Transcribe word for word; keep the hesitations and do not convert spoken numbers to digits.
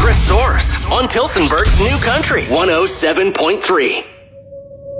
Chris Soares on Tilsonburg's New Country one oh seven point three.